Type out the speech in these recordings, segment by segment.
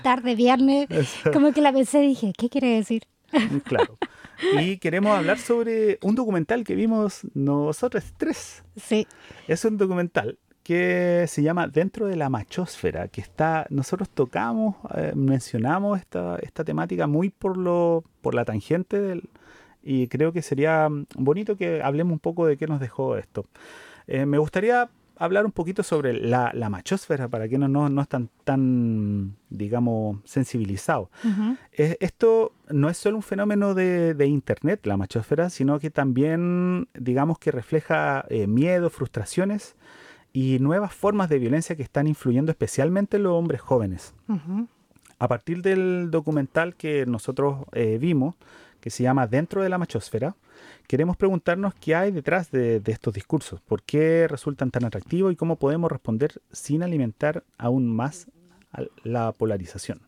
tarde, viernes, como que la pensé y dije, ¿qué quiere decir? Claro. Y queremos hablar sobre un documental que vimos nosotros tres. Sí. Es un documental que se llama Dentro de la Machósfera, que nosotros tocamos, mencionamos esta temática muy por la tangente y creo que sería bonito que hablemos un poco de qué nos dejó esto. Me gustaría hablar un poquito sobre la machósfera para que no están tan, digamos, sensibilizados. Ujú. Esto no es solo un fenómeno de Internet, la machósfera, sino que también, digamos, que refleja miedo, frustraciones y nuevas formas de violencia que están influyendo especialmente en los hombres jóvenes. Ujú. A partir del documental que nosotros vimos, que se llama Dentro de la Machósfera, queremos preguntarnos qué hay detrás de estos discursos, por qué resultan tan atractivos y cómo podemos responder sin alimentar aún más la polarización.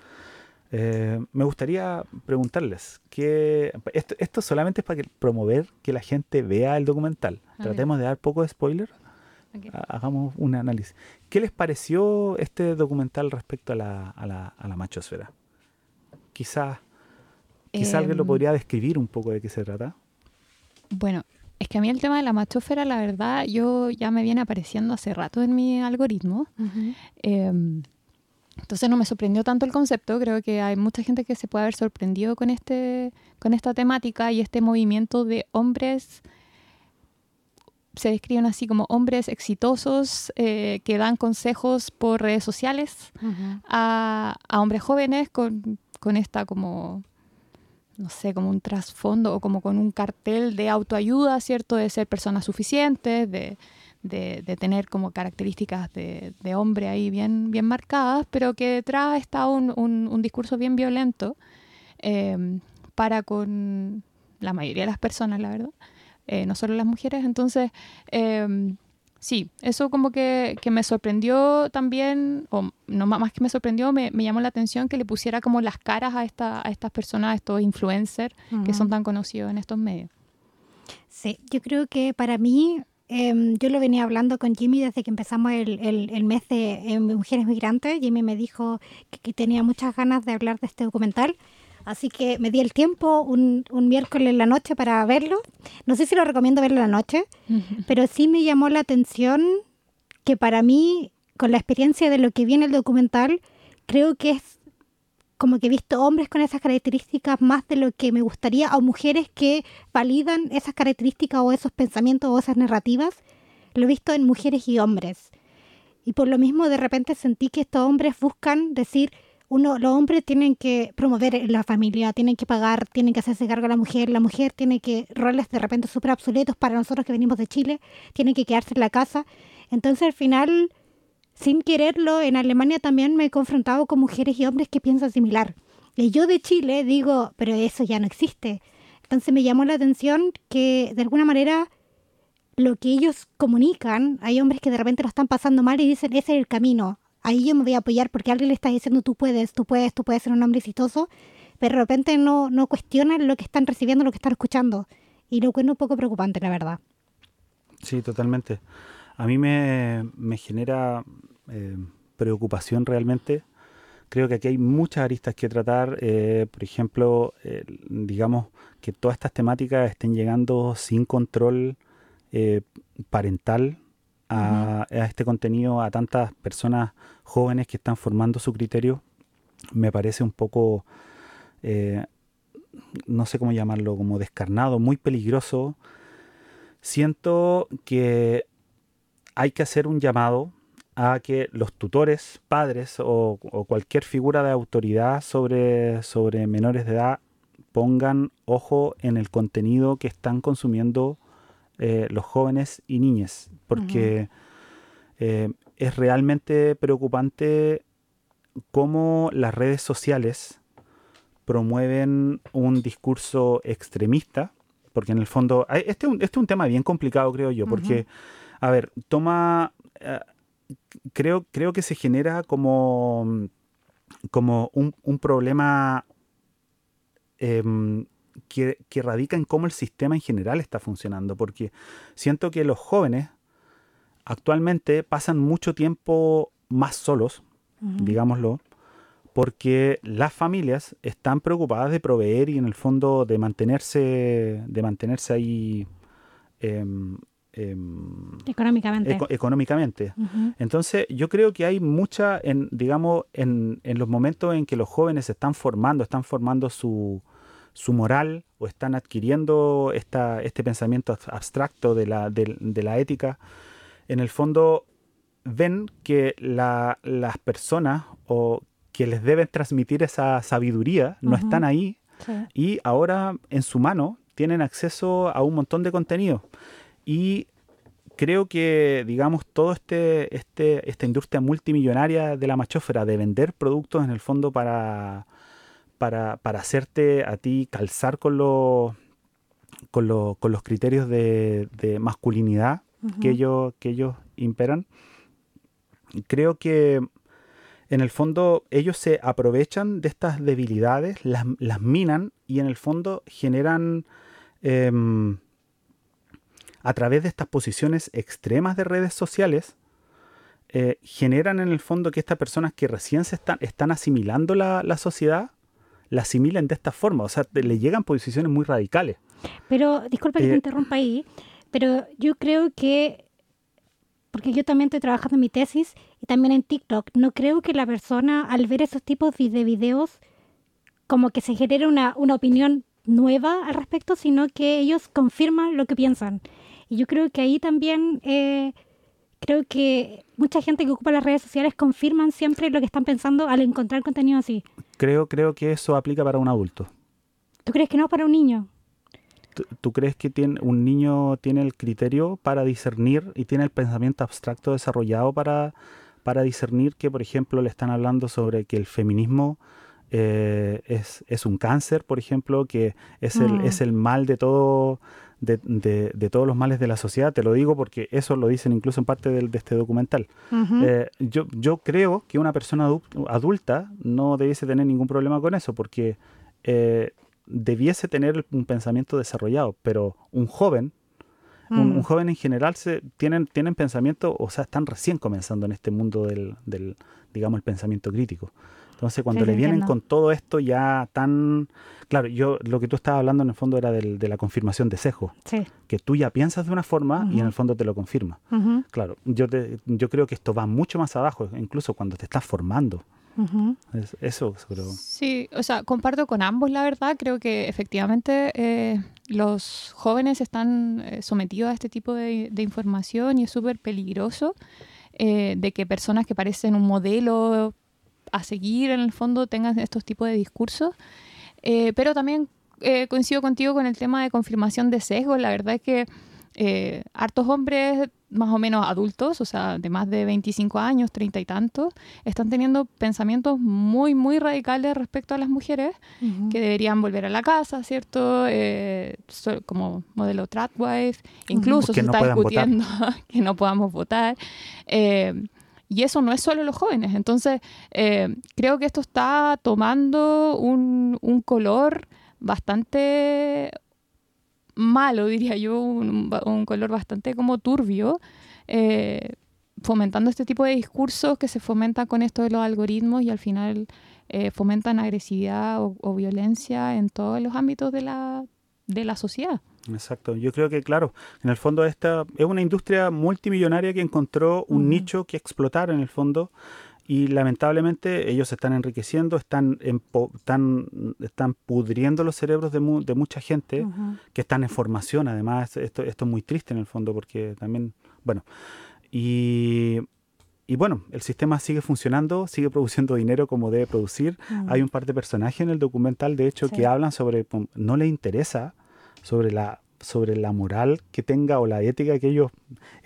Me gustaría preguntarles que esto solamente es para promover que la gente vea el documental. Okay. Tratemos de dar poco de spoiler. Okay. Hagamos un análisis. ¿Qué les pareció este documental respecto a la machosfera? Quizás alguien lo Em, podría describir un poco de qué se trata. Bueno, es que a mí el tema de la machósfera, la verdad, yo ya me viene apareciendo hace rato en mi algoritmo. Ujú. Entonces no me sorprendió tanto el concepto. Creo que hay mucha gente que se puede haber sorprendido con esta temática y este movimiento de hombres. Se describen así como hombres exitosos que dan consejos por redes sociales Ujú. a hombres jóvenes con esta como, no sé, como un trasfondo o como con un cartel de autoayuda, ¿cierto? De ser personas suficientes, de tener como características de hombre ahí bien, bien marcadas, pero que detrás está un discurso bien violento para con la mayoría de las personas, la verdad. No solo las mujeres. Entonces, sí, eso como que me sorprendió también, o no más que me sorprendió, me llamó la atención que le pusiera como las caras a estas personas, a estos influencers que son Ujú. tan conocidos en estos medios. Sí, yo creo que para mí, yo lo venía hablando con Jimmy desde que empezamos el mes de Mujeres Migrantes. Jimmy me dijo que tenía muchas ganas de hablar de este documental, así que me di el tiempo un miércoles en la noche para verlo. No sé si lo recomiendo verlo en la noche, pero sí me llamó la atención que para mí, con la experiencia de lo que vi en el documental, creo que es como que he visto hombres con esas características más de lo que me gustaría, o mujeres que validan esas características o esos pensamientos o esas narrativas. Lo he visto en mujeres y hombres. Y por lo mismo de repente sentí que estos hombres buscan decir, los hombres tienen que promover la familia, tienen que pagar, tienen que hacerse cargo de la mujer tiene que, roles de repente súper obsoletos para nosotros que venimos de Chile, tienen que quedarse en la casa. Entonces al final, sin quererlo, en Alemania también me he confrontado con mujeres y hombres que piensan similar. Y yo de Chile digo, pero eso ya no existe. Entonces me llamó la atención que de alguna manera lo que ellos comunican, hay hombres que de repente lo están pasando mal y dicen, ese es el camino. Ahí yo me voy a apoyar porque alguien le está diciendo, tú puedes ser un hombre exitoso, pero de repente no cuestionan lo que están recibiendo, lo que están escuchando. Y lo cual es un poco preocupante, la verdad. Sí, totalmente. A mí me genera preocupación realmente. Creo que aquí hay muchas aristas que tratar. Por ejemplo, digamos que todas estas temáticas estén llegando sin control eh, parental Ujú. a este contenido, a tantas personas jóvenes que están formando su criterio. Me parece un poco, eh, no sé cómo llamarlo, como descarnado, muy peligroso. Siento que hay que hacer un llamado a que los tutores, padres o cualquier figura de autoridad sobre menores de edad pongan ojo en el contenido que están consumiendo los jóvenes y niñas, Ujú. porque es realmente preocupante cómo las redes sociales promueven un discurso extremista, porque en el fondo, este es un tema bien complicado, creo yo, Ujú. porque, a ver, eh, creo que se genera como un problema que radica en cómo el sistema en general está funcionando, porque siento que los jóvenes actualmente pasan mucho tiempo más solos, Ujú. digámoslo, porque las familias están preocupadas de proveer y en el fondo de mantenerse ahí Económicamente. económicamente. Ujú. Entonces, yo creo que hay mucha, digamos, en los momentos en que los jóvenes se están formando su moral o están adquiriendo este pensamiento abstracto de la ética, en el fondo ven que las personas o que les deben transmitir esa sabiduría no están ahí Sí. y ahora en su mano tienen acceso a un montón de contenido. Y creo que, digamos, todo esta industria multimillonaria de la machósfera de vender productos en el fondo para hacerte a ti calzar con los criterios de masculinidad que ellos imperan. Creo que en el fondo ellos se aprovechan de estas debilidades, las minan y en el fondo generan a través de estas posiciones extremas de redes sociales, generan en el fondo que estas personas que recién están asimilando la sociedad, la asimilen de esta forma, o sea, le llegan posiciones muy radicales. Pero, disculpa que te interrumpa ahí, pero yo creo que, porque yo también estoy trabajando en mi tesis y también en TikTok, no creo que la persona al ver esos tipos de videos como que se genere una opinión nueva al respecto, sino que ellos confirman lo que piensan. Y yo creo que ahí también, creo que mucha gente que ocupa las redes sociales confirman siempre lo que están pensando al encontrar contenido así. Creo que eso aplica para un adulto. ¿Tú crees que no para un niño? ¿Tú crees que un niño tiene el criterio para discernir y tiene el pensamiento abstracto desarrollado para discernir que, por ejemplo, le están hablando sobre que el feminismo es un cáncer, por ejemplo, que es el mal de todo, de todos los males de la sociedad? Te lo digo porque eso lo dicen incluso en parte de este documental. Yo creo que una persona adulta no debiese tener ningún problema con eso porque debiese tener un pensamiento desarrollado, pero un joven, un joven en general tienen pensamiento, o sea, están recién comenzando en este mundo del digamos, el pensamiento crítico. Entonces, cuando le vienen con todo esto ya tan... Claro, lo que tú estabas hablando en el fondo era de la confirmación de sesgo. Sí. Que tú ya piensas de una forma y en el fondo te lo confirma. Claro, yo creo que esto va mucho más abajo, incluso cuando te estás formando. Eso, creo. Sí, o sea, comparto con ambos, la verdad. Creo que efectivamente los jóvenes están sometidos a este tipo de información y es súper peligroso de que personas que parecen un modelo a seguir en el fondo tengan estos tipos de discursos. Pero también coincido contigo con el tema de confirmación de sesgos. La verdad es que hartos hombres más o menos adultos, o sea, de más de 25 años, 30 y tantos, están teniendo pensamientos muy, muy radicales respecto a las mujeres, que deberían volver a la casa, ¿cierto? Como modelo tradwife, incluso se está discutiendo que no podamos votar. Y eso no es solo los jóvenes. Entonces, creo que esto está tomando un color bastante malo, diría yo, un color bastante como turbio, fomentando este tipo de discursos que se fomentan con esto de los algoritmos y al final fomentan agresividad o violencia en todos los ámbitos de la sociedad. Exacto. Yo creo que, claro, en el fondo esta es una industria multimillonaria que encontró un nicho que explotar en el fondo y lamentablemente ellos se están enriqueciendo, están pudriendo los cerebros de mucha gente que están en formación. Además, esto es muy triste en el fondo porque también, bueno, y bueno, el sistema sigue funcionando, sigue produciendo dinero como debe producir. Hay un par de personajes en el documental, de hecho, que hablan sobre, no les interesa, sobre la moral que tenga o la ética que ellos,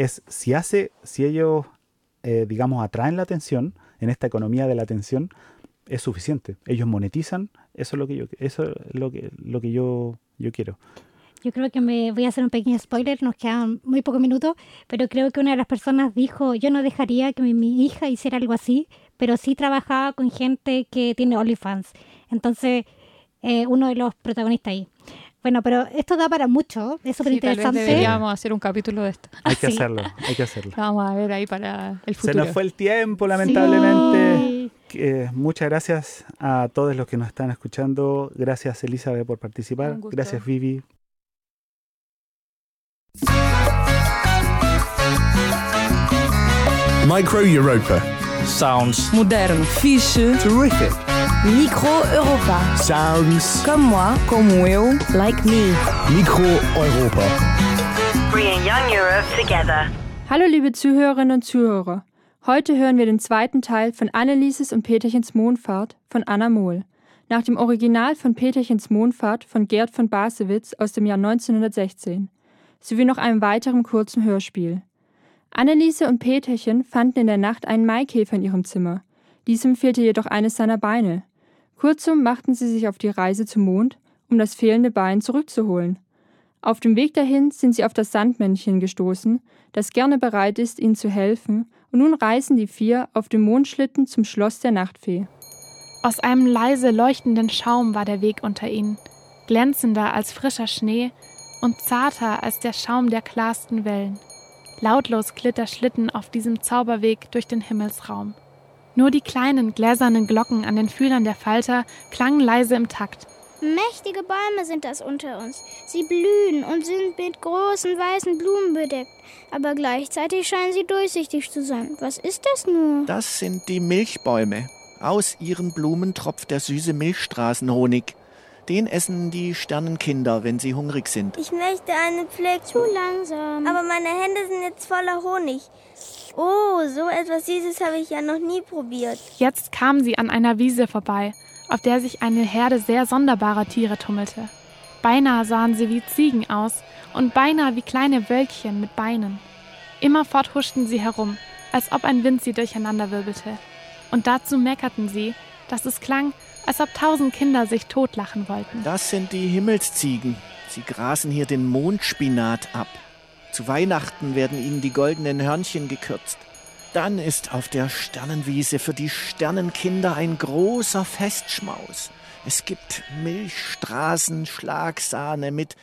si ellos, digamos, atraen la atención en esta economía de la atención, es suficiente. Ellos monetizan, eso es lo que yo quiero. Yo creo que me voy a hacer un pequeño spoiler, nos quedan muy pocos minutos, pero creo que una de las personas dijo, yo no dejaría que mi hija hiciera algo así, pero sí trabajaba con gente que tiene OnlyFans. Entonces, uno de los protagonistas ahí. Bueno, pero esto da para mucho, es súper Sí, tal vez interesante. deberíamos hacer un capítulo de esto. Hay que Sí. hacerlo. Vamos a ver ahí para el Se futuro. nos fue el tiempo, lamentablemente. Sí. Muchas gracias a todos los que nos están escuchando. Gracias, Elizabeth, por participar. Un gusto. Gracias, Vivi. Micro Europa. Sounds Modern, fixe, Terrific. Micro Europa. Sounds. Comme moi, como eu, like me. Micro Europa. Bringing young Europe together. Hallo liebe Zuhörerinnen und Zuhörer. Heute hören wir den zweiten Teil von Annelieses und Peterchens Mondfahrt von Anna Mohl. Nach dem Original von Peterchens Mondfahrt von Gerd von Basewitz aus dem Jahr 1916. Sowie noch einem weiteren kurzen Hörspiel. Anneliese und Peterchen fanden in der Nacht einen Maikäfer in ihrem Zimmer. Diesem fehlte jedoch eines seiner Beine. Kurzum machten sie sich auf die Reise zum Mond, um das fehlende Bein zurückzuholen. Auf dem Weg dahin sind sie auf das Sandmännchen gestoßen, das gerne bereit ist, ihnen zu helfen, und nun reisen die 4 auf dem Mondschlitten zum Schloss der Nachtfee. Aus einem leise leuchtenden Schaum war der Weg unter ihnen, glänzender als frischer Schnee und zarter als der Schaum der klarsten Wellen. Lautlos glitt der Schlitten auf diesem Zauberweg durch den Himmelsraum. Nur die kleinen gläsernen Glocken an den Fühlern der Falter klangen leise im Takt. Mächtige Bäume sind das unter uns. Sie blühen und sind mit großen weißen Blumen bedeckt. Aber gleichzeitig scheinen sie durchsichtig zu sein. Was ist das nur? Das sind die Milchbäume. Aus ihren Blumen tropft der süße Milchstraßenhonig. Den essen die Sternenkinder, wenn sie hungrig sind. Ich möchte eine Pflücken. Zu langsam. Aber meine Hände sind jetzt voller Honig. Oh, so etwas Süßes habe ich ja noch nie probiert. Jetzt kamen sie an einer Wiese vorbei, auf der sich eine Herde sehr sonderbarer Tiere tummelte. Beinahe sahen sie wie Ziegen aus und beinahe wie kleine Wölkchen mit Beinen. Immerfort huschten sie herum, als ob ein Wind sie durcheinanderwirbelte. Und dazu meckerten sie, dass es klang, als ob 1000 Kinder sich totlachen wollten. Das sind die Himmelsziegen. Sie grasen hier den Mondspinat ab. Zu Weihnachten werden ihnen die goldenen Hörnchen gekürzt. Dann ist auf der Sternenwiese für die Sternenkinder ein großer Festschmaus. Es gibt Milchstraßen, Schlagsahne mit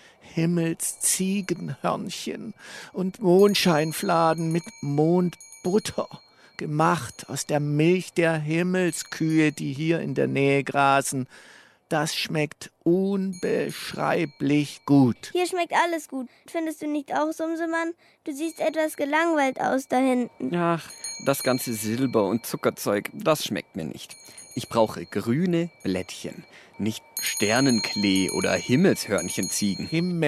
Himmelsziegenhörnchen und Mondscheinfladen mit Mondbutter, gemacht aus der Milch der Himmelskühe, die hier in der Nähe grasen. Das schmeckt unbeschreiblich gut. Hier schmeckt alles gut. Findest du nicht auch, Sumsemann? Du siehst etwas gelangweilt aus da hinten. Ach, das ganze Silber- und Zuckerzeug, das schmeckt mir nicht. Ich brauche grüne Blättchen, nicht Sternenklee oder Himmelshörnchenziegen.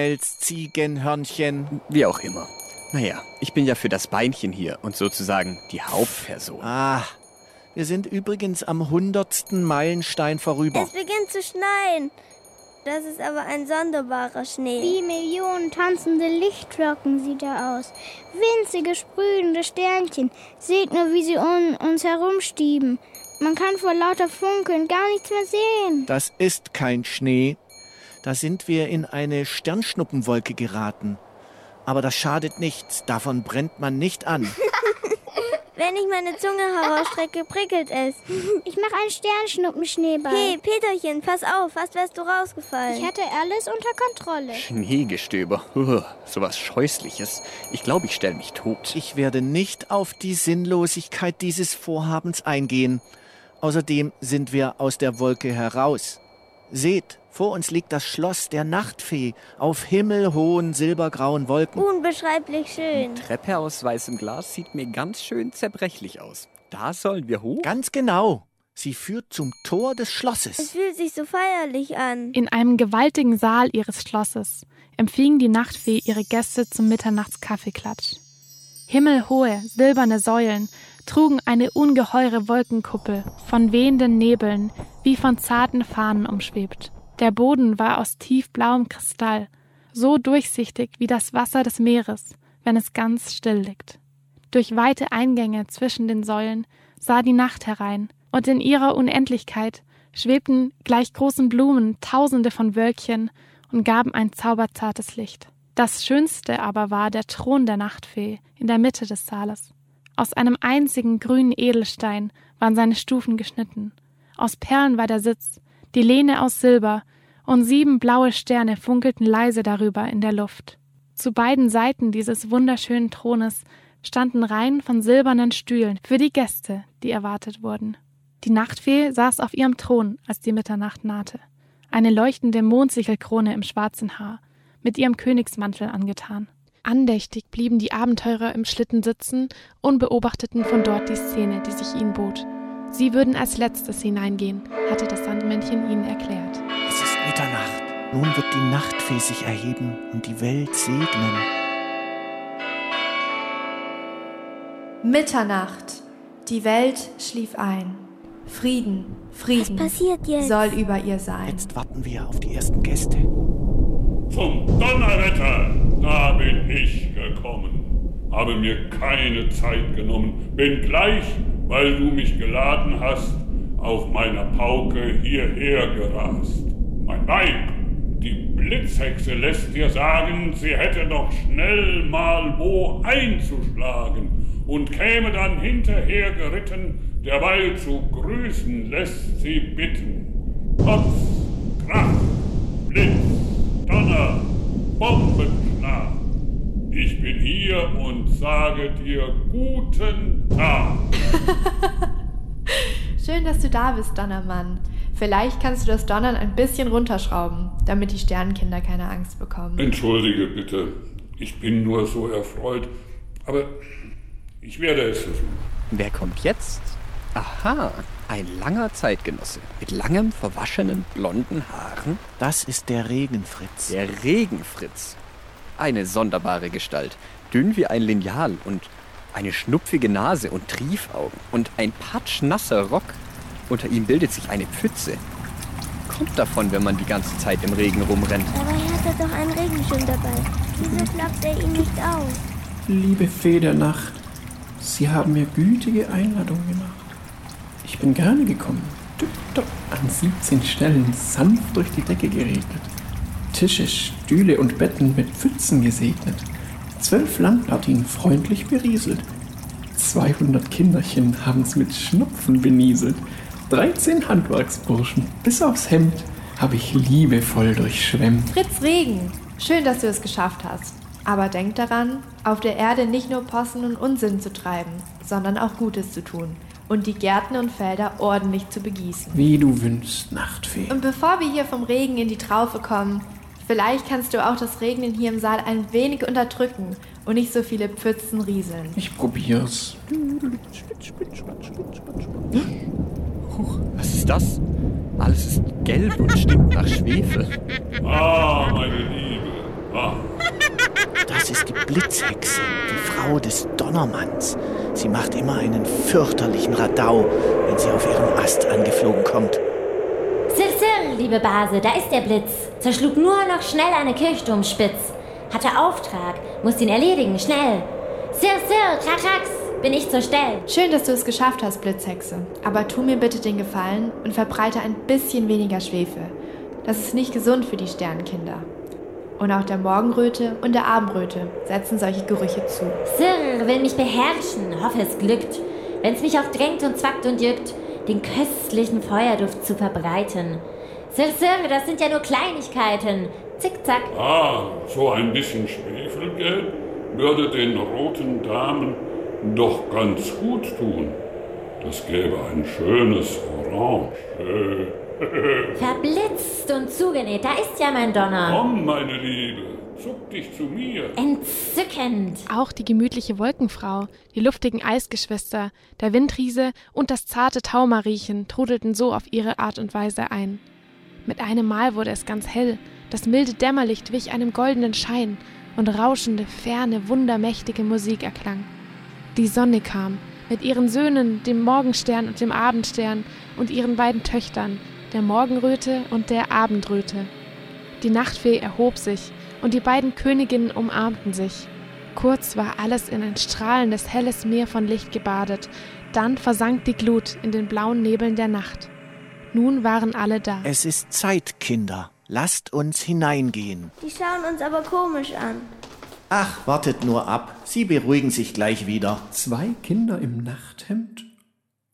Himmelsziegenhörnchen. Wie auch immer. Naja, ich bin ja für das Beinchen hier und sozusagen die Hauptperson. Ah, wir sind übrigens am 100. Meilenstein vorüber. Es beginnt zu schneien. Das ist aber ein sonderbarer Schnee. Wie Millionen tanzende Lichtflocken sieht er aus. Winzige, sprühende Sternchen. Seht nur, wie sie um uns herumstieben. Man kann vor lauter Funkeln gar nichts mehr sehen. Das ist kein Schnee. Da sind wir in eine Sternschnuppenwolke geraten. Aber das schadet nichts. Davon brennt man nicht an. Wenn ich meine Zunge herausstrecke, prickelt es. Ich mache einen Sternschnuppenschneeball. Hey, Peterchen, pass auf, fast wärst du rausgefallen. Ich hatte alles unter Kontrolle. Schneegestöber, sowas Scheußliches. Ich glaube, ich stelle mich tot. Ich werde nicht auf die Sinnlosigkeit dieses Vorhabens eingehen. Außerdem sind wir aus der Wolke heraus. Seht, vor uns liegt das Schloss der Nachtfee auf himmelhohen silbergrauen Wolken. Unbeschreiblich schön. Die Treppe aus weißem Glas sieht mir ganz schön zerbrechlich aus. Da sollen wir hoch? Ganz genau. Sie führt zum Tor des Schlosses. Es fühlt sich so feierlich an. In einem gewaltigen Saal ihres Schlosses empfing die Nachtfee ihre Gäste zum Mitternachtskaffeeklatsch. Himmelhohe, silberne Säulen trugen eine ungeheure Wolkenkuppel von wehenden Nebeln, wie von zarten Fahnen umschwebt. Der Boden war aus tiefblauem Kristall, so durchsichtig wie das Wasser des Meeres, wenn es ganz still liegt. Durch weite Eingänge zwischen den Säulen sah die Nacht herein, und in ihrer Unendlichkeit schwebten gleich großen Blumen Tausende von Wölkchen und gaben ein zauberzartes Licht. Das Schönste aber war der Thron der Nachtfee in der Mitte des Saales. Aus einem einzigen grünen Edelstein waren seine Stufen geschnitten. Aus Perlen war der Sitz, die Lehne aus Silber und 7 blaue Sterne funkelten leise darüber in der Luft. Zu beiden Seiten dieses wunderschönen Thrones standen Reihen von silbernen Stühlen für die Gäste, die erwartet wurden. Die Nachtfee saß auf ihrem Thron, als die Mitternacht nahte. Eine leuchtende Mondsichelkrone im schwarzen Haar, mit ihrem Königsmantel angetan. Andächtig blieben die Abenteurer im Schlitten sitzen und beobachteten von dort die Szene, die sich ihnen bot. Sie würden als Letztes hineingehen, hatte das Sandmännchen ihnen erklärt. Es ist Mitternacht. Nun wird die Nachtfee sich erheben und die Welt segnen. Mitternacht. Die Welt schlief ein. Frieden, Frieden Was passiert jetzt? soll über ihr sein. Jetzt warten wir auf die ersten Gäste. Zum Donnerwetter, da bin ich gekommen. Habe mir keine Zeit genommen, bin gleich, weil du mich geladen hast, auf meiner Pauke hierher gerast. Mein Weib, die Blitzhexe, lässt dir sagen, sie hätte noch schnell mal wo einzuschlagen und käme dann hinterher geritten, derweil zu grüßen lässt sie bitten. Potz, Krach, Blitz, Donner, Bombenschlag. Ich bin hier und sage dir guten Tag. Schön, dass du da bist, Donnermann. Vielleicht kannst du das Donnern ein bisschen runterschrauben, damit die Sternenkinder keine Angst bekommen. Entschuldige bitte, ich bin nur so erfreut, aber ich werde es versuchen. Wer kommt jetzt? Aha, ein langer Zeitgenosse mit langem, verwaschenen, blonden Haaren. Das ist der Regenfritz. Der Regenfritz. Eine sonderbare Gestalt, dünn wie ein Lineal und eine schnupfige Nase und Triefaugen und ein patschnasser Rock. Unter ihm bildet sich eine Pfütze. Kommt davon, wenn man die ganze Zeit im Regen rumrennt. Dabei hat er doch einen Regenschirm dabei. Wieso klappt er ihn nicht aus? Liebe Fee der Nacht, Sie haben mir gütige Einladung gemacht. Ich bin gerne gekommen. Tipptopp, an 17 Stellen sanft durch die Decke geregnet. Tische, Stühle und Betten mit Pfützen gesegnet. 12 Landpartien freundlich berieselt. 200 Kinderchen haben's mit Schnupfen benieselt. 13 Handwerksburschen, bis aufs Hemd, habe ich liebevoll durchschwemmt. Fritz Regen, schön, dass du es geschafft hast. Aber denk daran, auf der Erde nicht nur Possen und Unsinn zu treiben, sondern auch Gutes zu tun und die Gärten und Felder ordentlich zu begießen. Wie du wünschst, Nachtfee. Und bevor wir hier vom Regen in die Traufe kommen, vielleicht kannst du auch das Regnen hier im Saal ein wenig unterdrücken und nicht so viele Pfützen rieseln. Ich probier's. Was ist das? Alles ist gelb und stinkt nach Schwefel. Ah, meine Liebe. Ah. Das ist die Blitzhexe, die Frau des Donnermanns. Sie macht immer einen fürchterlichen Radau, wenn sie auf ihrem Ast angeflogen kommt. Sir, Sir, liebe Base, da ist der Blitz. Zerschlug nur noch schnell eine Kirchturmspitz. Hatte Auftrag, musst ihn erledigen, schnell. Sir, Sir, Krachax, bin ich zur Stelle. Schön, dass du es geschafft hast, Blitzhexe. Aber tu mir bitte den Gefallen und verbreite ein bisschen weniger Schwefel. Das ist nicht gesund für die Sternenkinder. Und auch der Morgenröte und der Abendröte setzen solche Gerüche zu. Sir will mich beherrschen, hoffe es glückt. Wenn's mich auch drängt und zwackt und jückt, den köstlichen Feuerduft zu verbreiten. Sir, Sir, das sind ja nur Kleinigkeiten. Zickzack. Ah, so ein bisschen Schwefelgelb würde den roten Damen doch ganz gut tun. Das gäbe ein schönes Orange. Verblitzt und zugenäht, da ist ja mein Donner. Komm, meine Liebe, zuck dich zu mir. Entzückend. Auch die gemütliche Wolkenfrau, die luftigen Eisgeschwister, der Windriese und das zarte Taumariechen trudelten so auf ihre Art und Weise ein. Mit einem Mal wurde es ganz hell, das milde Dämmerlicht wich einem goldenen Schein und rauschende, ferne, wundermächtige Musik erklang. Die Sonne kam, mit ihren Söhnen, dem Morgenstern und dem Abendstern und ihren beiden Töchtern, der Morgenröte und der Abendröte. Die Nachtfee erhob sich, und die beiden Königinnen umarmten sich. Kurz war alles in ein strahlendes, helles Meer von Licht gebadet, dann versank die Glut in den blauen Nebeln der Nacht. Nun waren alle da. Es ist Zeit, Kinder. Lasst uns hineingehen. Die schauen uns aber komisch an. Ach, wartet nur ab. Sie beruhigen sich gleich wieder. 2 Kinder im Nachthemd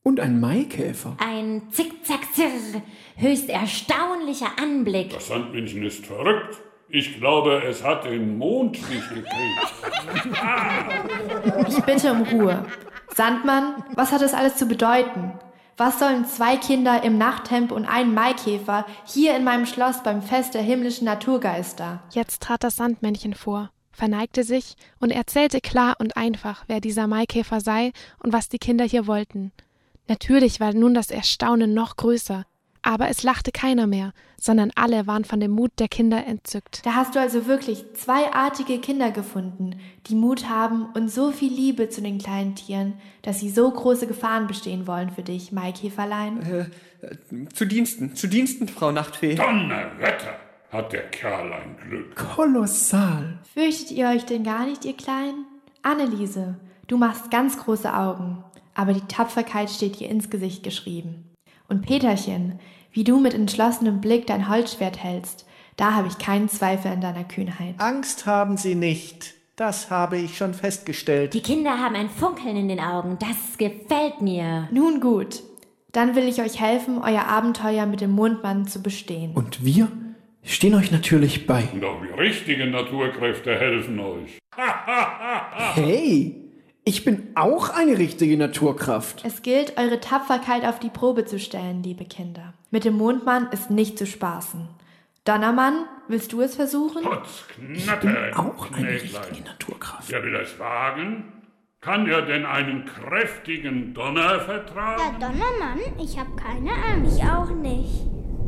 Und ein Maikäfer. Ein Zickzack-Zirr, höchst erstaunlicher Anblick. Das Sandmännchen ist verrückt. Ich glaube, es hat den Mondstich gekriegt. Ich bitte um Ruhe. Sandmann, was hat das alles zu bedeuten? Was sollen 2 Kinder im Nachthemd und ein Maikäfer hier in meinem Schloss beim Fest der himmlischen Naturgeister? Jetzt trat das Sandmännchen vor, verneigte sich und erzählte klar und einfach, wer dieser Maikäfer sei und was die Kinder hier wollten. Natürlich war nun das Erstaunen noch größer, aber es lachte keiner mehr, sondern alle waren von dem Mut der Kinder entzückt. Da hast du also wirklich 2 artige Kinder gefunden, die Mut haben und so viel Liebe zu den kleinen Tieren, dass sie so große Gefahren bestehen wollen für dich, Maikäferlein. Zu Diensten, Frau Nachtfee. Donnerwetter, hat der Kerl ein Glück. Kolossal. Fürchtet ihr euch denn gar nicht, ihr Kleinen? Anneliese, du machst ganz große Augen, aber die Tapferkeit steht dir ins Gesicht geschrieben. Und Peterchen, wie du mit entschlossenem Blick dein Holzschwert hältst, da habe ich keinen Zweifel an deiner Kühnheit. Angst haben Sie nicht. Das habe ich schon festgestellt. Die Kinder haben ein Funkeln in den Augen. Das gefällt mir. Nun gut, dann will ich euch helfen, euer Abenteuer mit dem Mondmann zu bestehen. Und wir stehen euch natürlich bei. Und auch die richtigen Naturkräfte helfen euch. Hey! Ich bin auch eine richtige Naturkraft. Es gilt, eure Tapferkeit auf die Probe zu stellen, liebe Kinder. Mit dem Mondmann ist nicht zu spaßen. Donnermann, willst du es versuchen? Ich bin auch eine richtige Naturkraft. Wer will es wagen? Kann er denn einen kräftigen Donner vertragen? Ja, Donnermann, ich habe keine Angst. Ich auch nicht.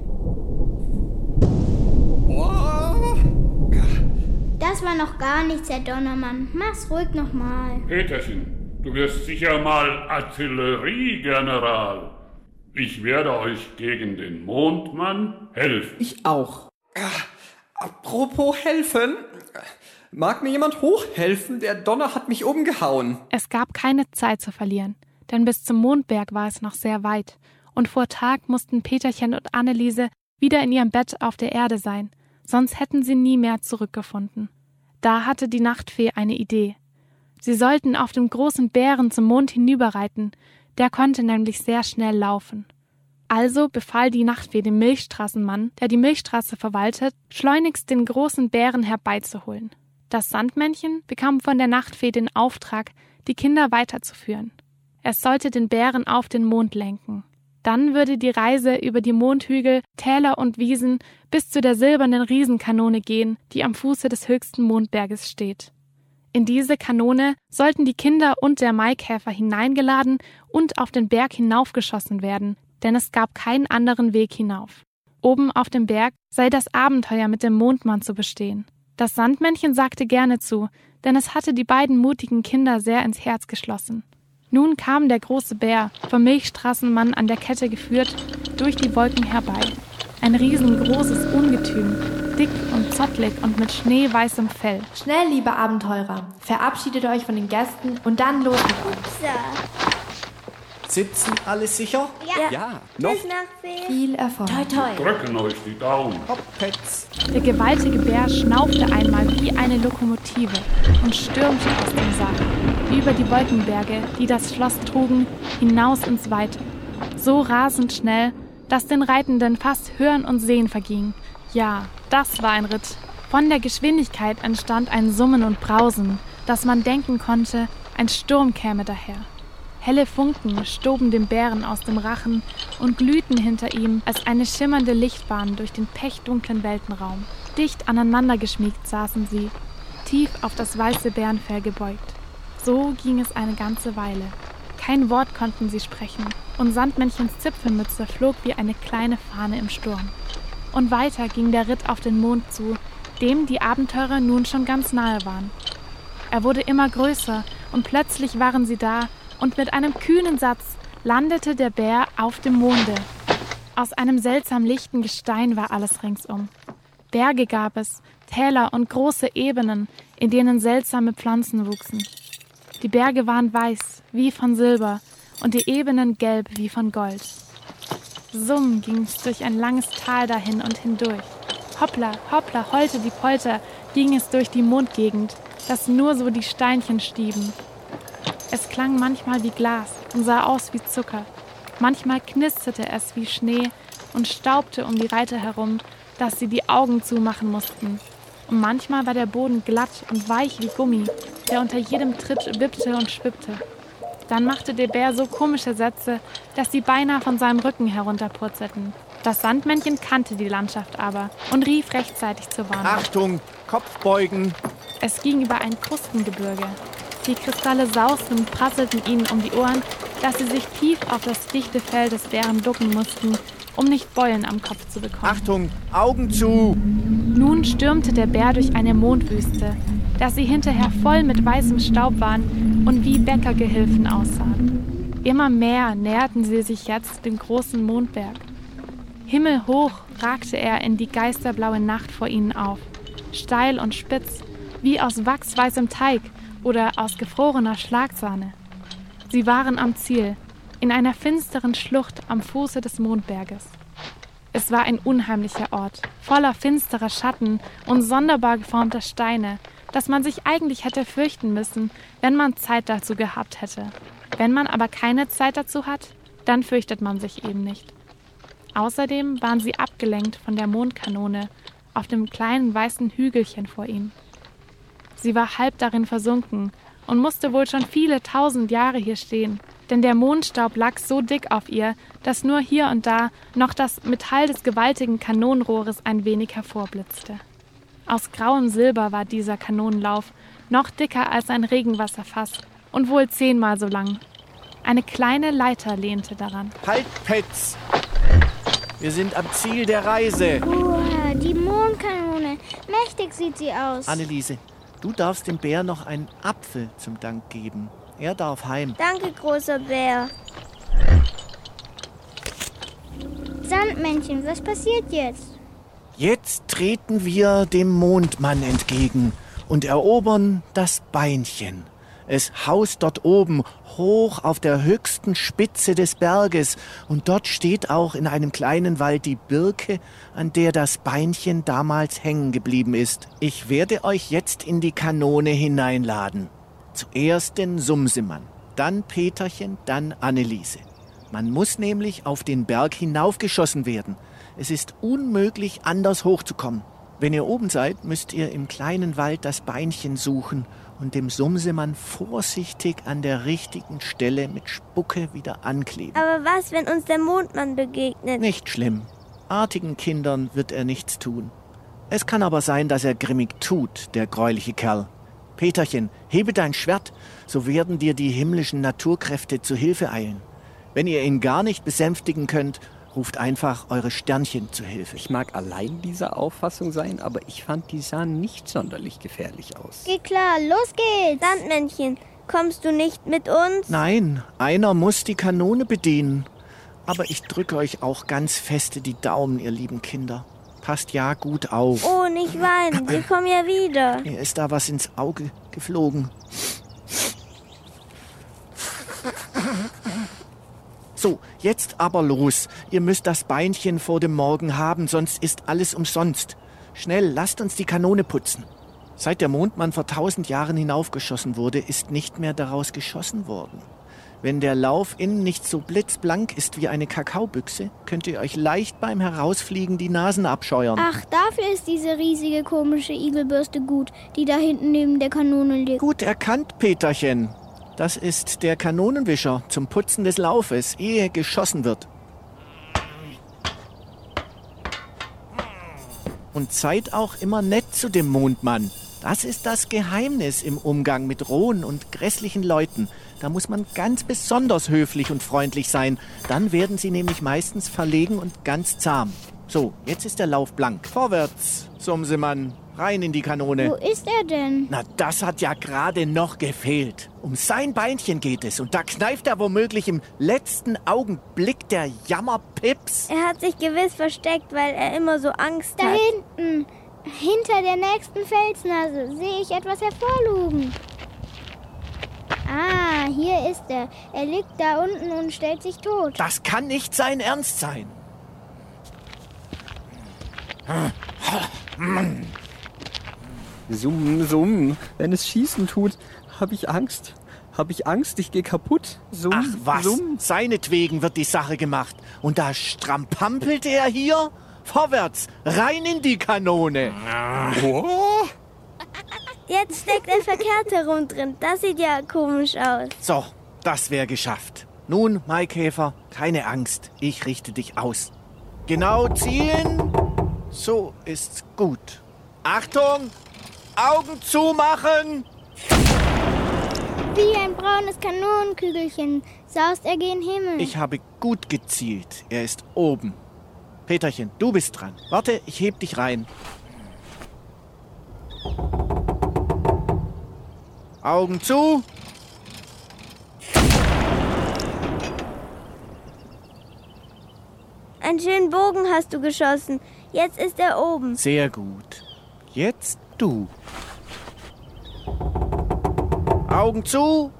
Das war noch gar nichts, Herr Donnermann. Mach's ruhig nochmal. Peterchen, du wirst sicher mal Artilleriegeneral. Ich werde euch gegen den Mondmann helfen. Ich auch. Apropos helfen. Mag mir jemand hochhelfen? Der Donner hat mich umgehauen. Es gab keine Zeit zu verlieren, denn bis zum Mondberg war es noch sehr weit. Und vor Tag mussten Peterchen und Anneliese wieder in ihrem Bett auf der Erde sein. Sonst hätten sie nie mehr zurückgefunden. Da hatte die Nachtfee eine Idee. Sie sollten auf dem großen Bären zum Mond hinüberreiten, der konnte nämlich sehr schnell laufen. Also befahl die Nachtfee dem Milchstraßenmann, der die Milchstraße verwaltet, schleunigst den großen Bären herbeizuholen. Das Sandmännchen bekam von der Nachtfee den Auftrag, die Kinder weiterzuführen. Es sollte den Bären auf den Mond lenken. Dann würde die Reise über die Mondhügel, Täler und Wiesen bis zu der silbernen Riesenkanone gehen, die am Fuße des höchsten Mondberges steht. In diese Kanone sollten die Kinder und der Maikäfer hineingeladen und auf den Berg hinaufgeschossen werden, denn es gab keinen anderen Weg hinauf. Oben auf dem Berg sei das Abenteuer mit dem Mondmann zu bestehen. Das Sandmännchen sagte gerne zu, denn es hatte die beiden mutigen Kinder sehr ins Herz geschlossen. Nun kam der große Bär, vom Milchstraßenmann an der Kette geführt, durch die Wolken herbei. Ein riesengroßes Ungetüm, dick und zottelig und mit schneeweißem Fell. Schnell, liebe Abenteurer, verabschiedet euch von den Gästen und dann los mit uns. Sitzen alle sicher? Ja, noch. Viel Erfolg. Toi, toi. Drücken euch die Daumen. Hoppets. Der gewaltige Bär schnaufte einmal wie eine Lokomotive und stürmte aus dem Saal, über die Wolkenberge, die das Schloss trugen, hinaus ins Weite. So rasend schnell, dass den Reitenden fast Hören und Sehen verging. Ja, das war ein Ritt. Von der Geschwindigkeit entstand ein Summen und Brausen, dass man denken konnte, ein Sturm käme daher. Helle Funken stoben dem Bären aus dem Rachen und glühten hinter ihm als eine schimmernde Lichtbahn durch den pechdunklen Weltenraum. Dicht aneinander geschmiegt saßen sie, tief auf das weiße Bärenfell gebeugt. So ging es eine ganze Weile. Kein Wort konnten sie sprechen, und Sandmännchens Zipfelmütze flog wie eine kleine Fahne im Sturm. Und weiter ging der Ritt auf den Mond zu, dem die Abenteurer nun schon ganz nahe waren. Er wurde immer größer, und plötzlich waren sie da, und mit einem kühnen Satz landete der Bär auf dem Monde. Aus einem seltsam lichten Gestein war alles ringsum. Berge gab es, Täler und große Ebenen, in denen seltsame Pflanzen wuchsen. Die Berge waren weiß, wie von Silber, und die Ebenen gelb wie von Gold. Summ ging's durch ein langes Tal dahin und hindurch. Hoppla, hoppla, holte die Polter, ging es durch die Mondgegend, dass nur so die Steinchen stieben. Es klang manchmal wie Glas und sah aus wie Zucker. Manchmal knisterte es wie Schnee und staubte um die Reiter herum, dass sie die Augen zumachen mussten. Und manchmal war der Boden glatt und weich wie Gummi, der unter jedem Tritt wippte und schwippte. Dann machte der Bär so komische Sätze, dass sie beinahe von seinem Rücken herunterpurzelten. Das Sandmännchen kannte die Landschaft aber und rief rechtzeitig zur Warnung. Achtung, Kopf beugen! Es ging über ein Krustengebirge. Die Kristalle sausten und prasselten ihnen um die Ohren, dass sie sich tief auf das dichte Fell des Bären ducken mussten, um nicht Beulen am Kopf zu bekommen. Achtung, Augen zu! Nun stürmte der Bär durch eine Mondwüste, dass sie hinterher voll mit weißem Staub waren und wie Bäckergehilfen aussahen. Immer mehr näherten sie sich jetzt dem großen Mondberg. Himmelhoch ragte er in die geisterblaue Nacht vor ihnen auf, steil und spitz, wie aus wachsweißem Teig oder aus gefrorener Schlagsahne. Sie waren am Ziel, in einer finsteren Schlucht am Fuße des Mondberges. Es war ein unheimlicher Ort, voller finsterer Schatten und sonderbar geformter Steine, dass man sich eigentlich hätte fürchten müssen, wenn man Zeit dazu gehabt hätte. Wenn man aber keine Zeit dazu hat, dann fürchtet man sich eben nicht. Außerdem waren sie abgelenkt von der Mondkanone auf dem kleinen weißen Hügelchen vor ihm. Sie war halb darin versunken und musste wohl schon viele 1000 Jahre hier stehen, denn der Mondstaub lag so dick auf ihr, dass nur hier und da noch das Metall des gewaltigen Kanonenrohres ein wenig hervorblitzte. Aus grauem Silber war dieser Kanonenlauf, noch dicker als ein Regenwasserfass und wohl 10-mal so lang. Eine kleine Leiter lehnte daran. Halt, Petz! Wir sind am Ziel der Reise. Uah, die Mondkanone. Mächtig sieht sie aus. Anneliese, du darfst dem Bär noch einen Apfel zum Dank geben. Er darf heim. Danke, großer Bär. Sandmännchen, was passiert jetzt? Jetzt treten wir dem Mondmann entgegen und erobern das Beinchen. Es haust dort oben, hoch auf der höchsten Spitze des Berges. Und dort steht auch in einem kleinen Wald die Birke, an der das Beinchen damals hängen geblieben ist. Ich werde euch jetzt in die Kanone hineinladen. Zuerst den Sumsemann, dann Peterchen, dann Anneliese. Man muss nämlich auf den Berg hinaufgeschossen werden. Es ist unmöglich, anders hochzukommen. Wenn ihr oben seid, müsst ihr im kleinen Wald das Beinchen suchen und dem Sumsemann vorsichtig an der richtigen Stelle mit Spucke wieder ankleben. Aber was, wenn uns der Mondmann begegnet? Nicht schlimm. Artigen Kindern wird er nichts tun. Es kann aber sein, dass er grimmig tut, der greuliche Kerl. Peterchen, hebe dein Schwert, so werden dir die himmlischen Naturkräfte zu Hilfe eilen. Wenn ihr ihn gar nicht besänftigen könnt, ruft einfach eure Sternchen zu Hilfe. Ich mag allein dieser Auffassung sein, aber ich fand, die sahen nicht sonderlich gefährlich aus. Geht klar, los geht's. Sandmännchen, kommst du nicht mit uns? Nein, einer muss die Kanone bedienen. Aber ich drücke euch auch ganz feste die Daumen, ihr lieben Kinder. Passt ja gut auf. Oh, nicht weinen, wir kommen ja wieder. Mir ist da was ins Auge geflogen. So, jetzt aber los. Ihr müsst das Beinchen vor dem Morgen haben, sonst ist alles umsonst. Schnell, lasst uns die Kanone putzen. Seit der Mondmann vor 1000 Jahren hinaufgeschossen wurde, ist nicht mehr daraus geschossen worden. Wenn der Lauf innen nicht so blitzblank ist wie eine Kakaobüchse, könnt ihr euch leicht beim Herausfliegen die Nasen abscheuern. Ach, dafür ist diese riesige komische Igelbürste gut, die da hinten neben der Kanone liegt. Gut erkannt, Peterchen. Das ist der Kanonenwischer zum Putzen des Laufes, ehe geschossen wird. Und seid auch immer nett zu dem Mondmann. Das ist das Geheimnis im Umgang mit rohen und grässlichen Leuten. Da muss man ganz besonders höflich und freundlich sein. Dann werden sie nämlich meistens verlegen und ganz zahm. So, jetzt ist der Lauf blank. Vorwärts, Sumsemann, rein in die Kanone. Wo ist er denn? Na, das hat ja gerade noch gefehlt. Um sein Beinchen geht es. Und da kneift er womöglich im letzten Augenblick der Jammerpips. Er hat sich gewiss versteckt, weil er immer so Angst Da hat. hinten, hinter der nächsten Felsnase, sehe ich etwas hervorlugen. Ah, hier ist er. Er liegt da unten und stellt sich tot. Das kann nicht sein Ernst sein. Summ, summ. Wenn es schießen tut, habe ich Angst. Hab ich Angst, ich geh kaputt. Summ, Ach was, summ. seinetwegen wird die Sache gemacht. Und da strampampelt er hier? Vorwärts, rein in die Kanone. Oh. Jetzt steckt ein verkehrter Rum drin. Das sieht ja komisch aus. So, das wäre geschafft. Nun, Maikäfer, keine Angst. Ich richte dich aus. Genau zielen. So ist's gut. Achtung! Augen zumachen! Wie ein braunes Kanonenkügelchen saust er gen Himmel. Ich habe gut gezielt. Er ist oben. Peterchen, du bist dran. Warte, ich heb dich rein. Augen zu. Einen schönen Bogen hast du geschossen. Jetzt ist er oben. Sehr gut. Jetzt du. Augen zu.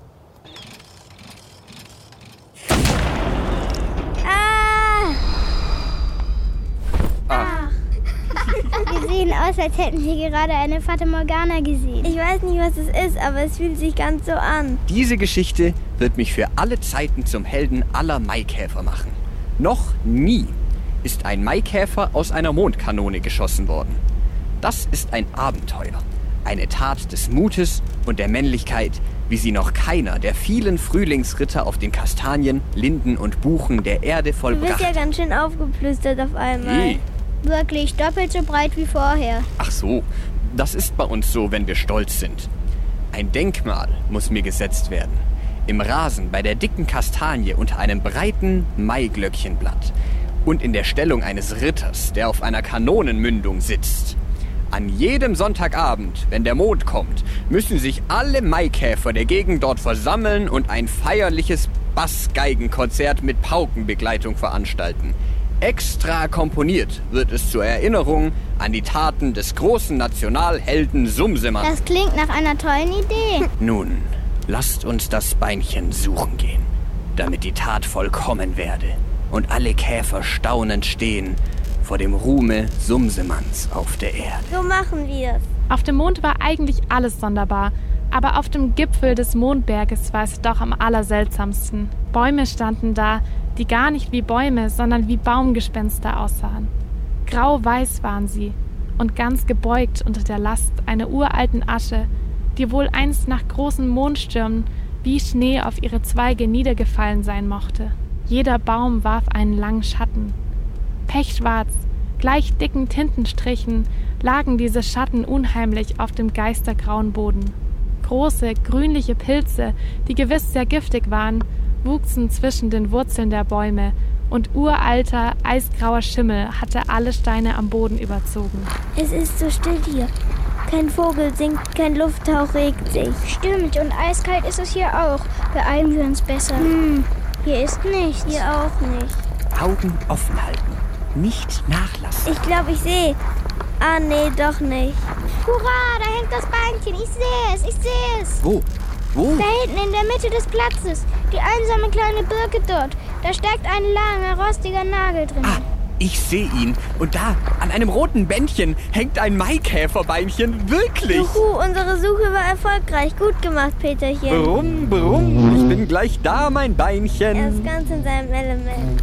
Wir sehen aus, als hätten wir gerade eine Fata Morgana gesehen. Ich weiß nicht, was es ist, aber es fühlt sich ganz so an. Diese Geschichte wird mich für alle Zeiten zum Helden aller Maikäfer machen. Noch nie ist ein Maikäfer aus einer Mondkanone geschossen worden. Das ist ein Abenteuer. Eine Tat des Mutes und der Männlichkeit, wie sie noch keiner der vielen Frühlingsritter auf den Kastanien, Linden und Buchen der Erde vollbracht. Du bist ja ganz schön aufgeplüstert auf einmal. Wirklich doppelt so breit wie vorher. Ach so, das ist bei uns so, wenn wir stolz sind. Ein Denkmal muss mir gesetzt werden. Im Rasen bei der dicken Kastanie unter einem breiten Maiglöckchenblatt. Und in der Stellung eines Ritters, der auf einer Kanonenmündung sitzt. An jedem Sonntagabend, wenn der Mond kommt, müssen sich alle Maikäfer der Gegend dort versammeln und ein feierliches Bassgeigenkonzert mit Paukenbegleitung veranstalten. Extra komponiert wird es zur Erinnerung an die Taten des großen Nationalhelden Sumsemann. Das klingt nach einer tollen Idee. Nun, lasst uns das Beinchen suchen gehen, damit die Tat vollkommen werde und alle Käfer staunend stehen vor dem Ruhme Sumsemanns auf der Erde. So machen wir's. Auf dem Mond war eigentlich alles sonderbar, aber auf dem Gipfel des Mondberges war es doch am allerseltsamsten. Bäume standen da, die gar nicht wie Bäume, sondern wie Baumgespenster aussahen. Grau-weiß waren sie und ganz gebeugt unter der Last einer uralten Asche, die wohl einst nach großen Mondstürmen wie Schnee auf ihre Zweige niedergefallen sein mochte. Jeder Baum warf einen langen Schatten. Pechschwarz, gleich dicken Tintenstrichen, lagen diese Schatten unheimlich auf dem geistergrauen Boden. Große, grünliche Pilze, die gewiss sehr giftig waren, wuchsen zwischen den Wurzeln der Bäume und uralter, eisgrauer Schimmel hatte alle Steine am Boden überzogen. Es ist so still hier. Kein Vogel singt, kein Lufthauch regt sich. Stimmt, und eiskalt ist es hier auch. Beeilen wir uns besser. Hier ist nichts. Hier auch nicht. Augen offen halten, nicht nachlassen. Ich glaube, ich sehe. Ah, nee, doch nicht. Hurra, da hängt das Beinchen. Ich sehe es. Wo? Da hinten in der Mitte des Platzes. Die einsame kleine Birke dort. Da steckt ein langer, rostiger Nagel drin. Ah, ich sehe ihn. Und da, an einem roten Bändchen, hängt ein Maikäferbeinchen. Wirklich. Juhu, unsere Suche war erfolgreich. Gut gemacht, Peterchen. Brumm, brumm. Ich bin gleich da, mein Beinchen. Er ist ganz in seinem Element.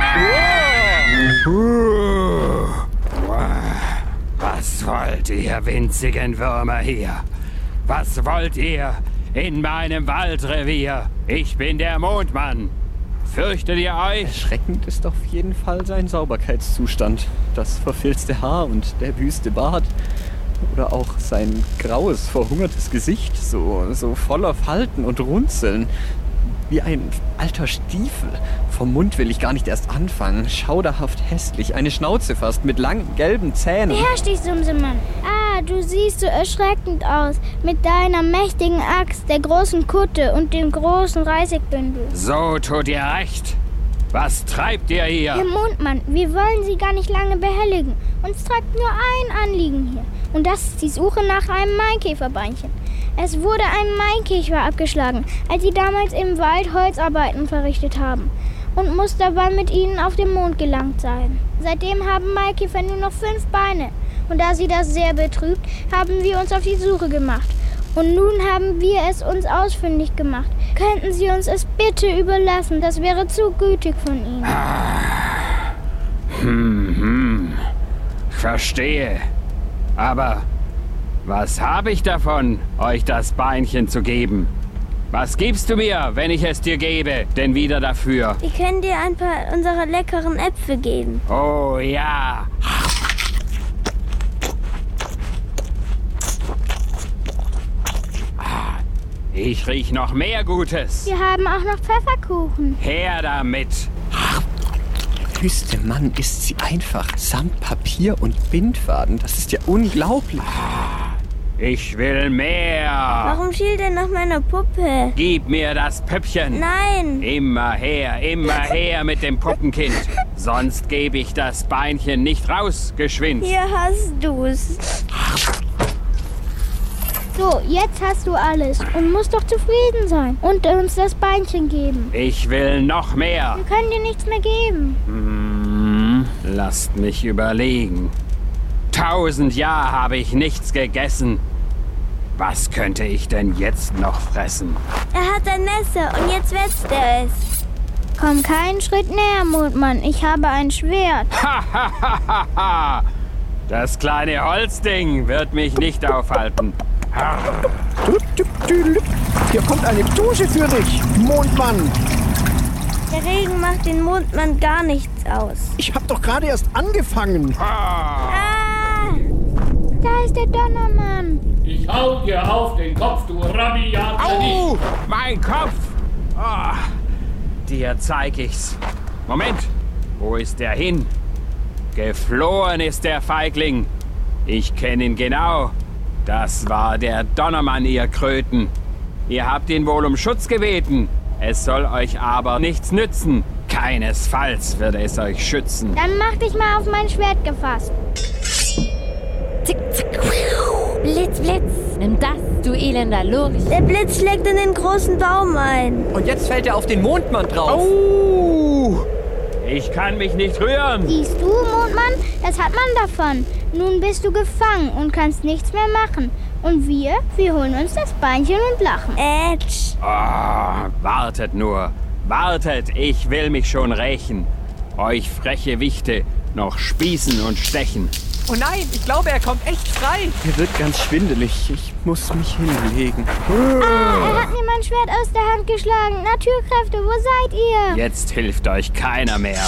Was wollt ihr, winzigen Würmer hier? Was wollt ihr in meinem Waldrevier? Ich bin der Mondmann. Fürchtet ihr euch? Erschreckend ist auf jeden Fall sein Sauberkeitszustand. Das verfilzte Haar und der wüste Bart. Oder auch sein graues, verhungertes Gesicht, so voller Falten und Runzeln. Wie ein alter Stiefel. Vom Mund will ich gar nicht erst anfangen. Schauderhaft hässlich. Eine Schnauze fast mit langen, gelben Zähnen. Beherrsch dich, Sumsemann. Ah, du siehst so erschreckend aus. Mit deiner mächtigen Axt, der großen Kutte und dem großen Reisigbündel. So tut ihr recht. Was treibt ihr hier? Herr Mondmann, wir wollen Sie gar nicht lange behelligen. Uns treibt nur ein Anliegen hier. Und das ist die Suche nach einem Maikäferbeinchen. Es wurde ein Maikäfer abgeschlagen, als sie damals im Wald Holzarbeiten verrichtet haben und muss dabei mit ihnen auf den Mond gelangt sein. Seitdem haben Maikäfer nur noch 5 Beine und da sie das sehr betrübt, haben wir uns auf die Suche gemacht Und nun haben wir es uns ausfindig gemacht. Könnten Sie uns es bitte überlassen? Das wäre zu gütig von Ihnen. Ich verstehe. Aber was habe ich davon, euch das Beinchen zu geben? Was gibst du mir, wenn ich es dir gebe, denn wieder dafür? Wir können dir ein paar unserer leckeren Äpfel geben. Oh ja. Ich riech noch mehr Gutes. Wir haben auch noch Pfefferkuchen. Her damit. Der höchste Mann isst sie einfach samt Papier und Bindfaden. Das ist ja unglaublich. Ich will mehr. Warum schielt er nach meiner Puppe? Gib mir das Püppchen. Nein. Immer her mit dem Puppenkind. Sonst gebe ich das Beinchen nicht raus, geschwind. Hier hast du's. So, jetzt hast du alles und musst doch zufrieden sein und uns das Beinchen geben. Ich will noch mehr. Wir können dir nichts mehr geben. Lasst mich überlegen. 1000 Jahre habe ich nichts gegessen. Was könnte ich denn jetzt noch fressen? Er hat ein Messer und jetzt wetzt er es. Komm keinen Schritt näher, Mondmann. Ich habe ein Schwert. Das kleine Holzding wird mich nicht aufhalten. Hier kommt eine Dusche für dich, Mondmann. Der Regen macht den Mondmann gar nichts aus. Ich hab doch gerade erst angefangen. Da ist der Donnermann. Ich hau dir auf den Kopf, du rabiater Au! Mein Kopf! Oh, dir zeig ich's. Moment, wo ist der hin? Geflohen ist der Feigling. Ich kenne ihn genau. Das war der Donnermann, ihr Kröten. Ihr habt ihn wohl um Schutz gebeten. Es soll euch aber nichts nützen. Keinesfalls wird es euch schützen. Dann mach dich mal auf mein Schwert gefasst. Zick, zick. Blitz, Blitz. Nimm das, du elender Lurch. Der Blitz schlägt in den großen Baum ein. Und jetzt fällt er auf den Mondmann drauf. Oh! Ich kann mich nicht rühren. Siehst du, Mondmann, das hat man davon. Nun bist du gefangen und kannst nichts mehr machen. Und wir holen uns das Beinchen und lachen. Ätsch. Oh, wartet nur. Wartet, ich will mich schon rächen. Euch freche Wichte noch spießen und stechen. Oh nein, ich glaube, er kommt echt frei. Mir wird ganz schwindelig. Ich muss mich hinlegen. Er hat mir mein Schwert aus der Hand geschlagen. Naturkräfte, wo seid ihr? Jetzt hilft euch keiner mehr.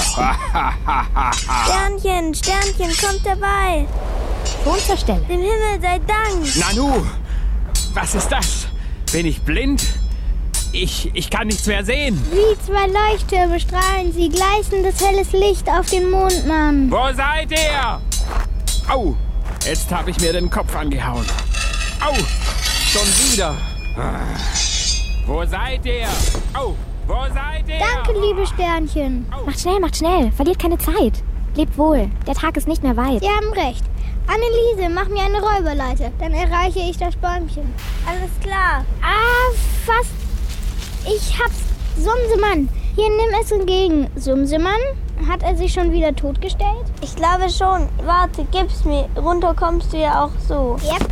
Sternchen, Sternchen, kommt dabei. Ton zur Stelle. Dem Himmel sei Dank. Nanu, was ist das? Bin ich blind? Ich kann nichts mehr sehen. Wie zwei Leuchttürme strahlen sie, gleißendes helles Licht auf den Mondmann. Wo seid ihr? Au, jetzt habe ich mir den Kopf angehauen. Au, schon wieder. Wo seid ihr? Au, wo seid ihr? Danke, liebe Sternchen. Macht schnell, verliert keine Zeit. Lebt wohl, der Tag ist nicht mehr weit. Sie haben recht. Anneliese, mach mir eine Räuberleiter, dann erreiche ich das Bäumchen. Alles klar. Fast. Ich hab's. Sumsemann, hier, nimm es entgegen. Sumsemann, hat er sich schon wieder totgestellt? Ich glaube schon. Warte, gib's mir. Runter kommst du ja auch so. Yep.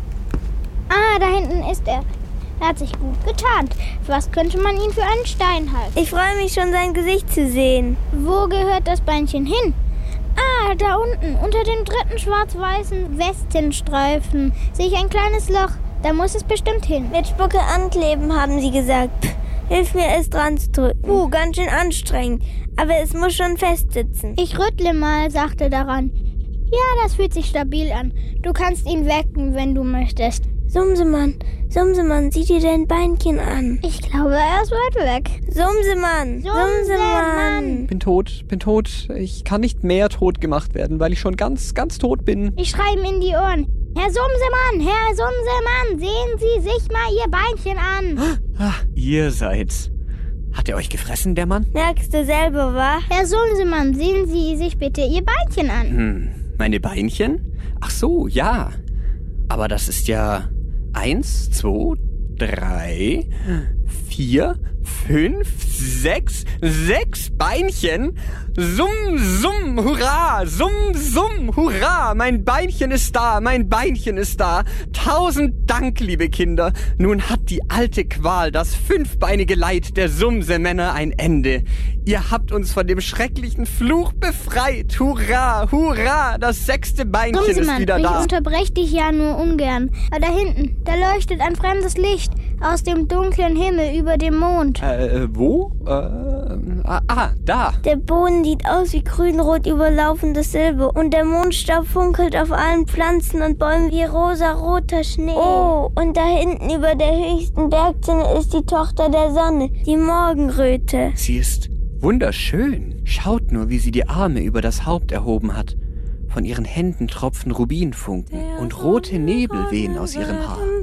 Da hinten ist er. Er hat sich gut getarnt. Was könnte man ihn für einen Stein halten? Ich freue mich schon, sein Gesicht zu sehen. Wo gehört das Beinchen hin? Da unten, unter dem dritten schwarz-weißen Westenstreifen, sehe ich ein kleines Loch. Da muss es bestimmt hin. Mit Spucke ankleben, haben sie gesagt. Hilf mir, es dran zu drücken. Ganz schön anstrengend. Aber es muss schon festsitzen. Ich rüttle mal, sagte daran. Ja, das fühlt sich stabil an. Du kannst ihn wecken, wenn du möchtest. Sumsemann, sieh dir dein Beinchen an. Ich glaube, er ist weit weg. Sumsemann. Bin tot. Ich kann nicht mehr tot gemacht werden, weil ich schon ganz, ganz tot bin. Ich schreie ihm in die Ohren. Herr Sumsemann, sehen Sie sich mal Ihr Beinchen an. Ihr seid's. Hat er euch gefressen, der Mann? Merkst du selber, wa? Herr Sumsemann, sehen Sie sich bitte Ihr Beinchen an. Meine Beinchen? Ach so, ja. Aber das ist ja 1, 2, 3, 4, 5, 6 Beinchen. Summ, summ, hurra, summ, summ, hurra. Mein Beinchen ist da, mein Beinchen ist da. 1000 Dank, liebe Kinder. Nun hat die alte Qual, das 5-beinige Leid der Sumsemänner ein Ende. Ihr habt uns von dem schrecklichen Fluch befreit. Hurra, hurra, das 6. Beinchen ist wieder da. Ich unterbreche dich ja nur ungern. Aber da hinten, da leuchtet ein fremdes Licht aus dem dunklen Himmel über dem Mond. Wo? Da. Der Boden sieht aus wie grün-rot überlaufendes Silber und der Mondstaub funkelt auf allen Pflanzen und Bäumen wie rosa-roter Schnee. Oh, und da hinten über der höchsten Bergzinne ist die Tochter der Sonne, die Morgenröte. Sie ist wunderschön. Schaut nur, wie sie die Arme über das Haupt erhoben hat. Von ihren Händen tropfen Rubinfunken und rote Nebel wehen aus ihren Haaren.